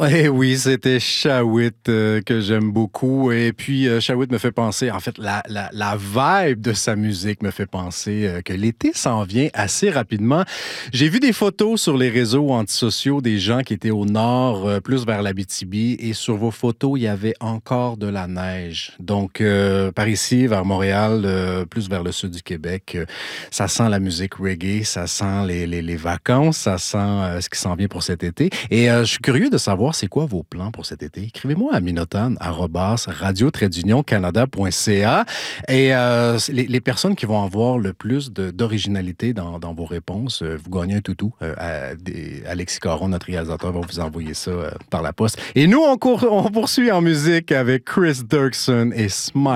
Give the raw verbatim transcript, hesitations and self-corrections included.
Eh oui, c'était Shawit euh, que j'aime beaucoup. Et puis, euh, Shawit me fait penser, en fait, la, la, la vibe de sa musique me fait penser euh, que l'été s'en vient assez rapidement. J'ai vu des photos sur les réseaux antisociaux des gens qui étaient au nord, euh, plus vers l'Abitibi. Et sur vos photos, il y avait encore de la neige. Donc, euh, par ici, vers Montréal, euh, plus vers le sud du Québec, euh, ça sent la musique reggae, ça sent les, les, les vacances, ça sent euh, ce qui s'en vient pour cet été. Et euh, je suis curieux de savoir c'est quoi vos plans pour cet été. Écrivez-moi à minotan arobase radio d'union canada point c a et euh, les, les personnes qui vont avoir le plus de, d'originalité dans, dans vos réponses, euh, vous gagnez un toutou. Euh, à, des, Alexis Caron, notre réalisateur, va vous envoyer ça euh, par la poste. Et nous, on, court, on poursuit en musique avec Chris Dirksen et Smile.